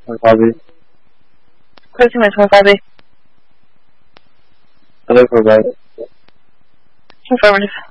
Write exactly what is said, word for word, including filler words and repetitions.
twenty-five B. Clear teammate twenty-five B. Hello, for right. Affirmative.